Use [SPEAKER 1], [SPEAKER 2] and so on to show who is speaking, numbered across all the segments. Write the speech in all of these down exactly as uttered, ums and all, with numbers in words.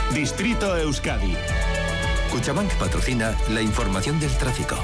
[SPEAKER 1] Distrito Euskadi.
[SPEAKER 2] Cuchabank patrocina la información del tráfico.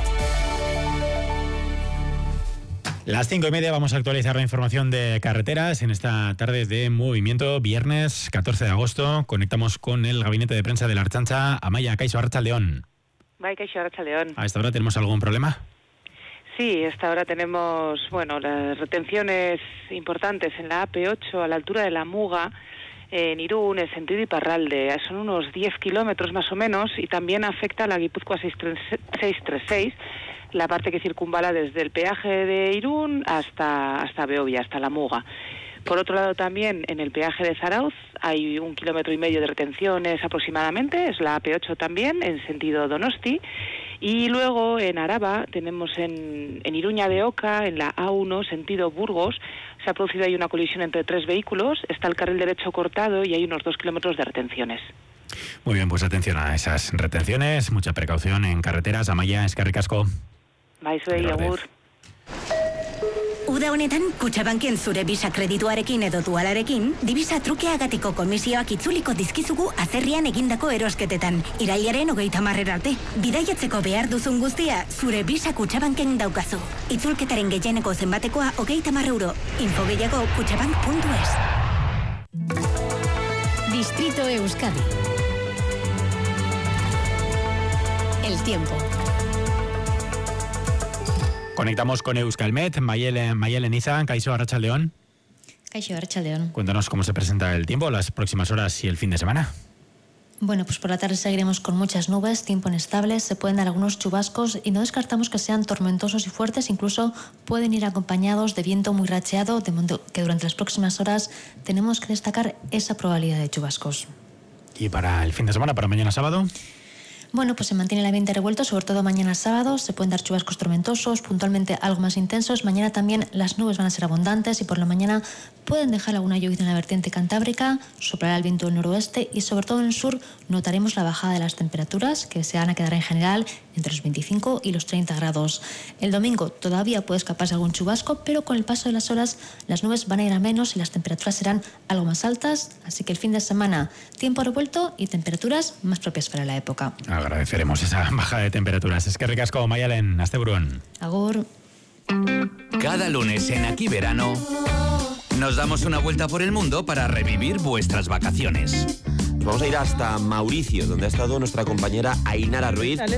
[SPEAKER 3] Las cinco y media vamos a actualizar la información de carreteras en esta tarde de movimiento, viernes catorce de agosto. Conectamos con el gabinete de prensa de la Ertzaintza. Amaya, Kaixo, Arratsaldeon.
[SPEAKER 4] Bye, Kaixo, Arratsaldeon.
[SPEAKER 3] ¿A esta hora tenemos algún problema?
[SPEAKER 4] Sí, a esta hora tenemos, bueno, las retenciones importantes en la A P ocho a la altura de la Muga, en Irún, en sentido Iparralde. Son unos diez kilómetros más o menos y también afecta a la Guipúzcoa seiscientos treinta y seis, la parte que circunvala desde el peaje de Irún hasta, hasta Beovia, hasta la Muga. Por otro lado, también en el peaje de Zarauz hay un kilómetro y medio de retenciones aproximadamente, es la A P ocho también, en sentido Donosti. Y luego en Araba tenemos en, en Iruña de Oca, en la A uno, sentido Burgos, se ha producido ahí una colisión entre tres vehículos, está el carril derecho cortado y hay unos dos kilómetros de retenciones.
[SPEAKER 3] Muy bien, pues atención a esas retenciones, mucha precaución en carreteras. Amaya, eskerrik asko.
[SPEAKER 4] Baizuei, agur.
[SPEAKER 5] Uda honetan, Kutxabanken zure bisa kredituarekin edo dualarekin, dibisa trukeagatiko komisioak itzuliko dizkizugu azerrian egindako erosketetan. Irailaren hogeita marrera arte. Bidaiatzeko behar duzun guztia, zure bisa Kutxabanken daukazu. Itzulketaren gehieneko zenbatekoa hogeita mar euro. Info gehiago kutxabank puntu es.
[SPEAKER 6] Distrito Euskadi. El tiempo.
[SPEAKER 3] Conectamos con Euskalmet. Mayelen, Mayelen Izan, Kaixo, Arratsaldeon.
[SPEAKER 7] Kaixo, Arratsaldeon.
[SPEAKER 3] Cuéntanos cómo se presenta el tiempo, las próximas horas y el fin de semana.
[SPEAKER 7] Bueno, pues por la tarde seguiremos con muchas nubes, tiempo inestable, se pueden dar algunos chubascos y no descartamos que sean tormentosos y fuertes, incluso pueden ir acompañados de viento muy racheado, de modo que durante las próximas horas tenemos que destacar esa probabilidad de chubascos.
[SPEAKER 3] ¿Y para el fin de semana, para mañana sábado?
[SPEAKER 7] Bueno, pues se mantiene el ambiente revuelto, sobre todo mañana sábado. Se pueden dar chubascos tormentosos, puntualmente algo más intensos. Mañana también las nubes van a ser abundantes y por la mañana pueden dejar alguna lluvia en la vertiente cantábrica, soplará el viento del noroeste y sobre todo en el sur notaremos la bajada de las temperaturas que se van a quedar en general entre los veinticinco y los treinta grados. El domingo todavía puede escaparse algún chubasco, pero con el paso de las horas las nubes van a ir a menos y las temperaturas serán algo más altas. Así que el fin de semana, tiempo revuelto y temperaturas más propias para la época.
[SPEAKER 3] Agradeceremos esa bajada de temperaturas. Eskerrik asko, Mayalen, asteburuan.
[SPEAKER 7] Agur.
[SPEAKER 8] Cada lunes en Aquí Verano nos damos una vuelta por el mundo para revivir vuestras vacaciones.
[SPEAKER 9] Vamos a ir hasta Mauricio, donde ha estado nuestra compañera Ainara Ruiz.